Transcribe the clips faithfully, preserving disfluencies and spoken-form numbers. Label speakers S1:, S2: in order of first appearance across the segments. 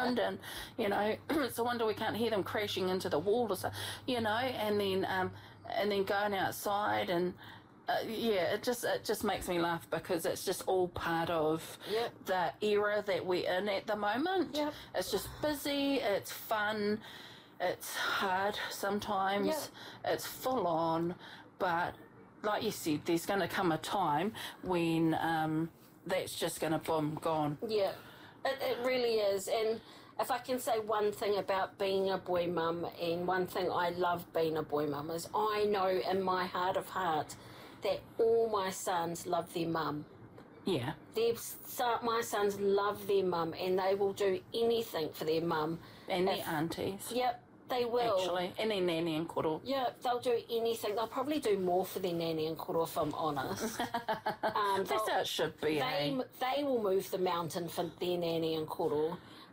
S1: wind,
S2: Yeah.
S1: and you know, it's a wonder we can't hear them crashing into the wall or so, you know, and then um, and then going outside and. Uh, yeah, it just it just makes me laugh because it's just all part of
S2: Yep.
S1: the era that we're in at the moment.
S2: Yep.
S1: It's just busy, it's fun, it's hard sometimes,
S2: Yep.
S1: it's full on, but like you said, there's going to come a time when um, that's just going to boom, gone.
S2: Yeah, it, it really is. And if I can say one thing about being a boy mum, and one thing I love being a boy mum, is I know in my heart of hearts that all my sons love their mum.
S1: Yeah.
S2: Their, so, my sons love their mum, and they will do anything for their mum.
S1: And
S2: If-
S1: their aunties.
S2: Yep, they will.
S1: Actually, and their nanny and koro.
S2: Yeah, they'll do anything. They'll probably do more for their nanny and koro, if I'm honest. um,
S1: That's
S2: they'll-
S1: how it should be,
S2: they,
S1: eh?
S2: they will move the mountain for their nanny and koro,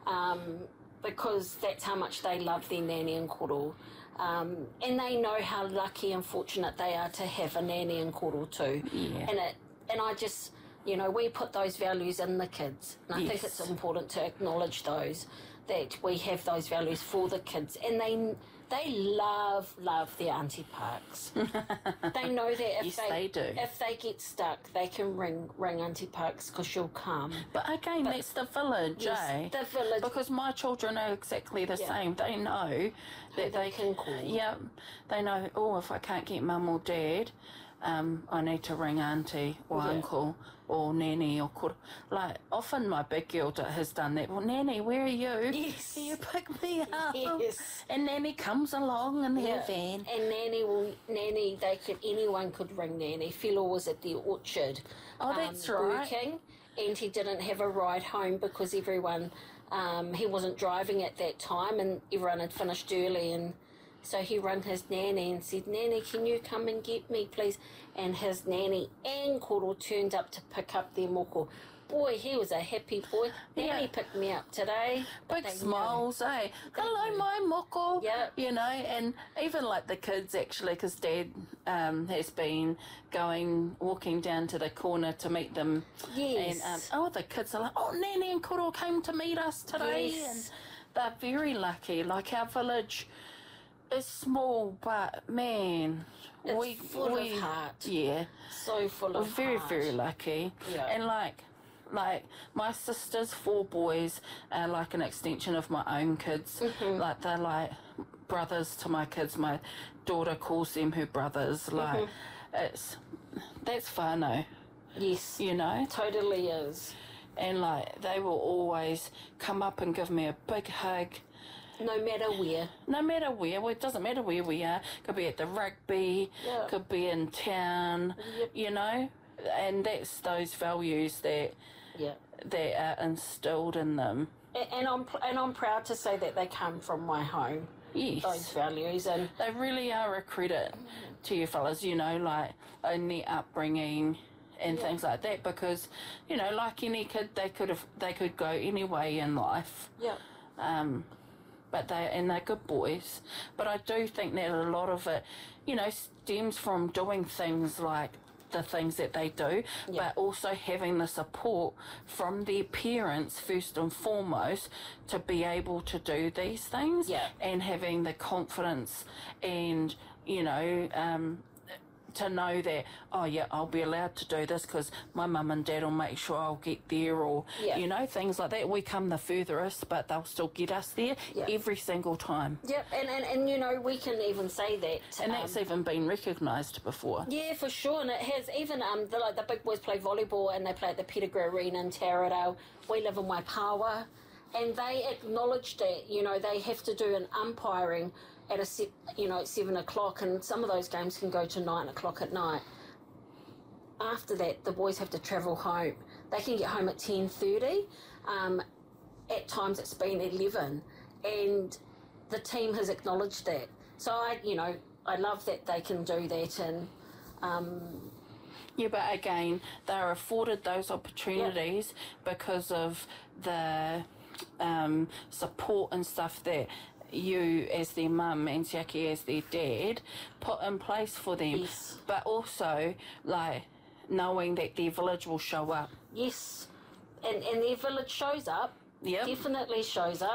S2: um, because that's how much they love their nanny and koro. Um, and they know how lucky and fortunate they are to have a nanny and koro too.
S1: Yeah.
S2: And it, and I just, you know, we put those values in the kids. And I think
S1: Yes.
S2: it's important to acknowledge those, that we have those values for the kids. And they they love, love their Auntie Parks. They know that if
S1: Yes,
S2: they,
S1: they do.
S2: if they get stuck, they can ring ring Auntie Parks because she'll come.
S1: But again, that's the village,
S2: Yes,
S1: eh?
S2: the village.
S1: Because my children are exactly the
S2: Yeah.
S1: same. They know that
S2: they
S1: they
S2: can call.
S1: Yeah, they know. Oh, if I can't get mum or dad, um, I need to ring auntie or
S2: Yeah.
S1: uncle or nanny or koro. Like often, my big girl d- has done that. Well, nanny, where are you?
S2: Yes.
S1: Can you pick me up?
S2: Yes.
S1: And nanny comes along in her
S2: Yeah.
S1: van.
S2: And Nanny will Nanny they could anyone could ring Nanny. Philo was at the orchard.
S1: Oh, that's right.
S2: Working, and he didn't have a ride home because everyone um, he wasn't driving at that time, and everyone had finished early, and so he rang his nanny and said, "Nanny, can you come and get me, please?" And his nanny and Koro turned up to pick up their moko. Boy, he was a happy boy. Nanny
S1: Yeah.
S2: picked me up today. but
S1: Big
S2: they know.
S1: smiles, eh? Hello, my moko.
S2: Yeah.
S1: You know, and even like the kids actually, because Dad um, has been going, walking down to the corner to meet them.
S2: Yes.
S1: And, um, oh, the kids are like, oh, Nanny and Koro came to meet us today.
S2: Yes.
S1: And they're very lucky. Like our village is small, but man,
S2: It's
S1: we,
S2: full
S1: we,
S2: of heart.
S1: Yeah.
S2: So full
S1: We're
S2: of
S1: very,
S2: heart.
S1: very lucky.
S2: Yeah.
S1: And like, like my sister's four boys are like an extension of my own kids.
S2: Mm-hmm.
S1: Like they're like brothers to my kids. My daughter calls them her brothers. Like
S2: Mm-hmm.
S1: it's that's whānau,
S2: Yes,
S1: you know.
S2: totally is.
S1: And like they will always come up and give me a big hug.
S2: No matter where.
S1: No matter where, well, it doesn't matter where we are. Could be at the rugby,
S2: Yeah.
S1: could be in town,
S2: Yep.
S1: you know. And that's those values that
S2: Yeah.
S1: that are instilled in them.
S2: A- And I'm pr- and I'm proud to say that they come from my home.
S1: Yes.
S2: Those values, and
S1: They really are a credit to you fellas, you know, like in their upbringing and
S2: Yeah.
S1: things like that, because, you know, like any kid, they could have they could go any way in life.
S2: yeah,
S1: Um, but they and they're good boys. But I do think that a lot of it, you know, stems from doing things like the things that they do,
S2: Yeah.
S1: but also having the support from their parents first and foremost to be able to do these things,
S2: Yeah.
S1: and having the confidence and, you know, um, to know that, oh yeah, I'll be allowed to do this because my mum and dad will make sure I'll get there, or,
S2: Yeah.
S1: you know, things like that. We come the furthest, but they'll still get us there
S2: Yeah.
S1: every single time.
S2: yeah, and, and and you know we can even say that,
S1: And
S2: um,
S1: that's even been recognised before.
S2: yeah, for sure, and it has even um the like the big boys play volleyball and they play at the Pettigrew Arena in Taradale. We live in Waipawa, and they acknowledge that, you know, they have to do an umpiring at a se- you know at seven o'clock, and some of those games can go to nine o'clock at night. After that, the boys have to travel home. They can get home at ten thirty. Um, at times, it's been eleven, and the team has acknowledged that. So I, you know, I love that they can do that, and um,
S1: Yeah, but again, they're afforded those opportunities because of the um, support and stuff that you as their mum and Siaki as their dad put in place for them.
S2: Yes.
S1: But also, like, knowing that their village will show up.
S2: yes, and and their village shows up.
S1: Yep.
S2: Definitely shows up.